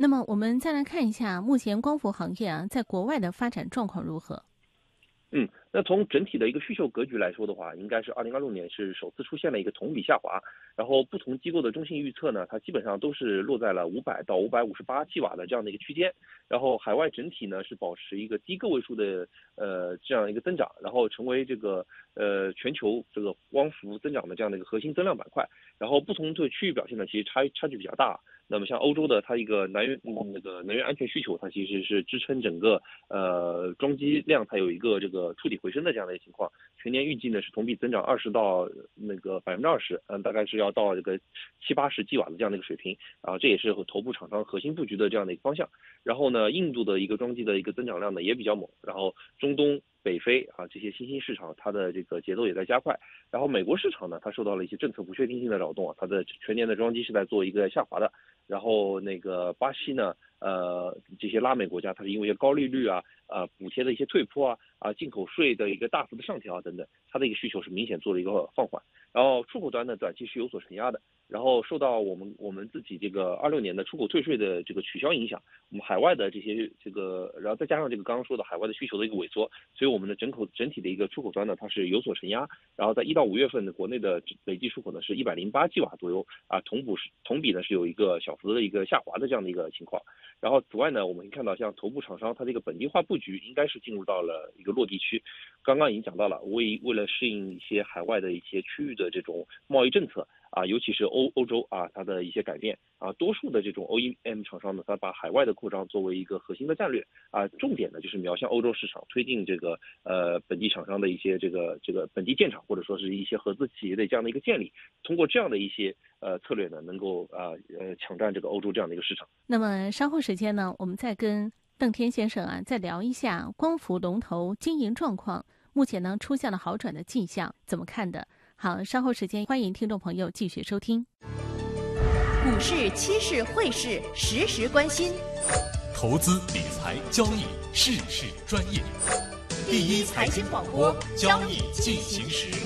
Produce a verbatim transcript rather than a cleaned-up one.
那么我们再来看一下目前光伏行业啊，在国外的发展状况如何？ 嗯，那从整体的一个需求格局来说的话，应该是二零二六年是首次出现了一个同比下滑，然后不同机构的中性预测呢，它基本上都是落在了五百到五百五十八 吉瓦的这样的一个区间，然后海外整体呢是保持一个低个位数的呃这样一个增长，然后成为这个呃全球这个光伏增长的这样的一个核心增量板块，然后不同的区域表现呢其实差差距比较大。那么像欧洲的它一个能源那个能源安全需求，它其实是支撑整个呃装机量它有一个这个触底回升的这样的一个情况，全年预计呢是同比增长二十到那个百分之二十，嗯，大概是要到这个七八十 吉瓦的这样的一个水平，然后这也是头部厂商核心布局的这样的一个方向。然后呢，印度的一个装机的一个增长量呢也比较猛，然后中东、北非啊这些新兴市场，它的这个节奏也在加快。然后美国市场呢，它受到了一些政策不确定性的扰动啊，它的全年的装机是在做一个下滑的。然后那个巴西呢，呃，这些拉美国家，它是因为一些高利率啊、啊、呃、补贴的一些退坡啊、啊进口税的一个大幅的上调啊等等，它的一个需求是明显做了一个放缓。然后出口端呢，短期是有所承压的。然后受到我们我们自己这个二六年的出口退税的这个取消影响，我们海外的这些这个，然后再加上这个刚刚说的海外的需求的一个萎缩，所以我们的整口整体的一个出口端呢，它是有所承压。然后在一到五月份的国内的累计出口呢是一百零八 吉瓦左右啊，同步是同比呢是有一个小幅的一个下滑的这样的一个情况。然后此外呢，我们可以看到像头部厂商它这个本地化布局应该是进入到了一个落地区。刚刚已经讲到了，为为了适应一些海外的一些区域的这种贸易政策啊，尤其是欧欧洲啊，它的一些改变啊，多数的这种 O E M 厂商呢，它把海外的扩张作为一个核心的战略啊，重点呢就是瞄向欧洲市场，推进这个呃本地厂商的一些这个这个本地建厂或者说是一些合资企业的这样的一个建立，通过这样的一些呃策略呢，能够啊 呃, 呃抢占这个欧洲这样的一个市场。 那么稍后时间呢，我们再跟邓天先生啊再聊一下光伏龙头经营状况，目前呢出现了好转的迹象，怎么看的？好，稍后时间欢迎听众朋友继续收听。 股市、期市、汇市，时时关心。 投资理财交易，事事专业。第一财经广播，交易进行时。